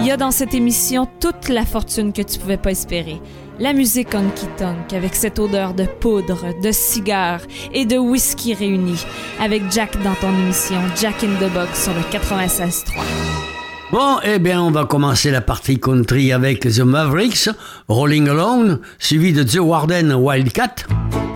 y a dans cette émission toute la fortune que tu pouvais pas espérer. La musique honky-tonk avec cette odeur de poudre, de cigare et de whisky réunis. Avec Jack dans ton émission Jack in the Box sur le 96.3. Bon, eh bien, on va commencer la partie country avec The Mavericks, Rolling Alone, suivi de The Warden Wildcat.